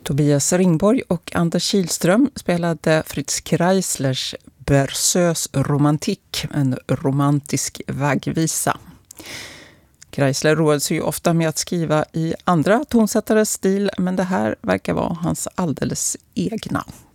Tobias Ringborg och Anders Kihlström spelade Fritz Kreislers Berceuse romantik, en romantisk vaggvisa. Kreisler roade sig ju ofta med att skriva i andra tonsättares stil, men det här verkar vara hans alldeles egna.